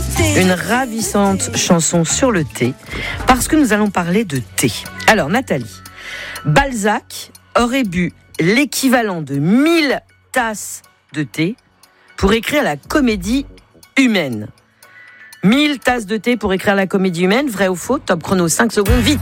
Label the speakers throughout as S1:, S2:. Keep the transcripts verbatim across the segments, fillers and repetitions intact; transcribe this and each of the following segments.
S1: thé.
S2: Une ravissante chanson sur le thé, parce que nous allons parler de thé. Alors Nathalie, Balzac aurait bu l'équivalent de mille tasses de thé pour écrire la comédie humaine. mille tasses de thé pour écrire la comédie humaine, vrai ou faux? Top chrono, cinq secondes, vite.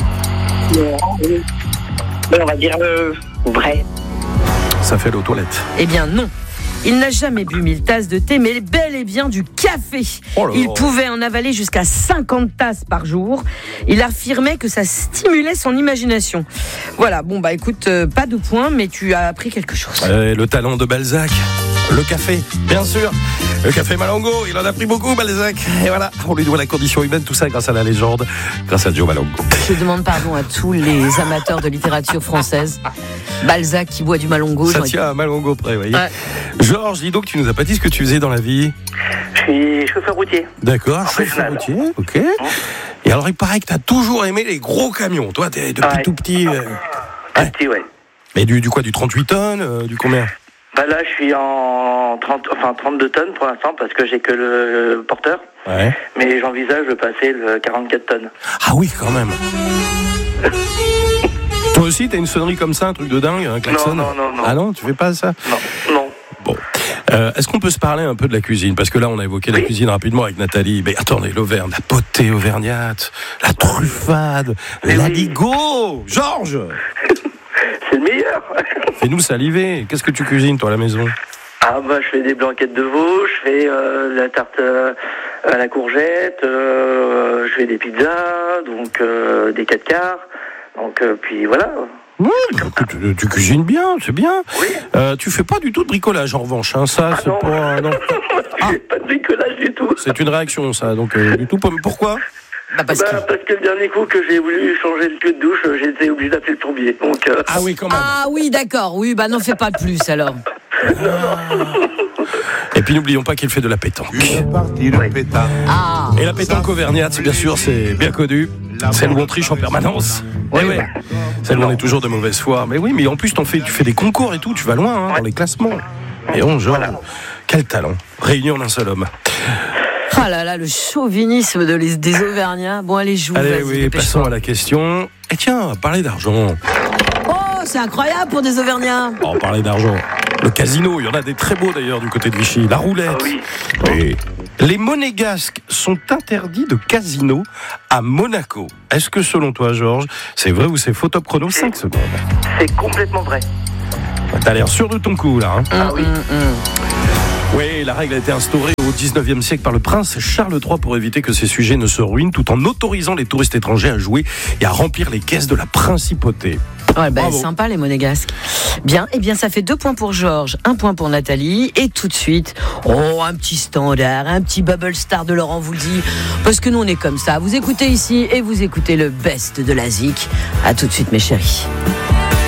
S3: On va dire euh, vrai.
S4: Ça fait l'eau toilette.
S2: Eh bien non. Il n'a jamais bu mille tasses de thé, mais bel et bien du café.
S4: Oh là là.
S2: Il pouvait en avaler jusqu'à cinquante tasses par jour. Il affirmait que ça stimulait son imagination. Voilà, bon bah écoute, euh, pas de points, mais tu as appris quelque chose.
S4: Euh, le talent de Balzac. Le café, bien sûr. Le café Malongo, il en a pris beaucoup, Balzac. Et voilà, on lui doit la condition humaine, tout ça grâce à la légende, grâce à Joe Malongo.
S2: Je demande pardon à tous les amateurs de littérature française. Balzac qui boit du Malongo.
S4: Ça tient à Malongo près, vous voyez.
S2: Ouais.
S4: Georges, dis donc, tu nous as pas dit ce que tu faisais dans la vie.
S3: Je suis chauffeur routier.
S4: D'accord, chauffeur routier, ok. Et alors, il paraît que tu as toujours aimé les gros camions. Toi, t'es depuis
S3: Ouais.
S4: tout petit. Euh...
S3: Un
S4: Ouais.
S3: petit, ouais.
S4: Mais du, du quoi, du trente-huit tonnes, euh, du combien?
S3: Bah là, je suis en trente, enfin trente-deux tonnes pour l'instant parce que j'ai que le porteur.
S4: Ouais.
S3: Mais j'envisage de passer le quarante-quatre tonnes.
S4: Ah oui, quand même. Toi aussi, t'as une sonnerie comme ça, un truc de dingue, un klaxon?
S3: Non, non, non, non.
S4: Ah non, tu fais pas ça?
S3: Non, non.
S4: Bon. Euh, est-ce qu'on peut se parler un peu de la cuisine? Parce que là, on a évoqué la
S3: Oui.
S4: cuisine rapidement avec Nathalie. Mais attendez, l'Auvergne, la potée auvergnate, la truffade,
S3: Mais
S4: la
S3: oui.
S4: ligo. Georges,
S3: C'est le meilleur.
S4: fais-nous saliver. Qu'est-ce que tu cuisines, toi, à la maison?
S3: Ah bah je fais des blanquettes de veau, je fais euh, la tarte euh, à la courgette, euh, je fais des pizzas, donc euh, des quatre quarts, donc euh, puis voilà.
S4: Oui, bah, écoute, tu, tu cuisines bien, c'est bien.
S3: Oui.
S4: Euh, tu fais pas du tout de bricolage, en revanche. Hein, ça,
S3: Ah
S4: c'est
S3: non.
S4: pas... Non.
S3: Je fais pas de bricolage du tout.
S4: C'est une réaction, ça. Donc, euh, du tout. pas- Pourquoi?
S2: Bah parce
S3: Bah,
S2: que...
S3: parce que le dernier coup que j'ai voulu changer le tuyau de douche, j'ai été obligé d'appeler le plombier. Donc euh,
S4: Ah oui, quand même.
S2: Ah oui, d'accord. Oui, bah n'en fais pas plus alors.
S4: Et puis, n'oublions pas qu'il fait de la pétanque.
S5: Partie de pétard.
S2: Ah.
S4: Et la pétanque auvergnate, bien sûr, c'est bien connu. Celle où on triche en permanence. Oui, oui. Celle où on est toujours de mauvaise foi. Mais oui, mais en plus, t'en fais, tu fais des concours et tout, tu vas loin hein, dans les classements. Et on, genre, quel talent. Réunion d'un seul homme.
S2: Ah là là, le chauvinisme de les, des Auvergnats. Bon, allez, joue.
S4: Allez,
S2: vas-y,
S4: oui,
S2: dépêche-toi.
S4: passons à la question. Et tiens, parler d'argent.
S2: Oh, c'est incroyable pour des Auvergnats.
S4: Oh, parler d'argent. Le casino, il y en a des très beaux d'ailleurs du côté de Vichy. La roulette.
S3: Ah oui.
S4: Oui. Les monégasques sont interdits de casino à Monaco. Est-ce que selon toi, Georges, c'est vrai ou c'est faux? Top chrono, cinq secondes.
S3: c'est complètement vrai.
S4: T'as l'air sûr de ton coup là. Hein.
S3: Ah oui.
S2: Hum, hum.
S4: Oui, la règle a été instaurée au dix-neuvième siècle par le prince Charles trois pour éviter que ces sujets ne se ruinent tout en autorisant les touristes étrangers à jouer et à remplir les caisses de la principauté.
S2: Ouais, bah,
S4: Bravo.
S2: sympa les monégasques. Bien, et eh bien ça fait deux points pour Georges, un point pour Nathalie, et tout de suite, oh un petit standard, un petit bubble star de Laurent vous le dit, parce que nous on est comme ça. Vous écoutez ici et vous écoutez le best de la zik. À tout de suite mes chéris.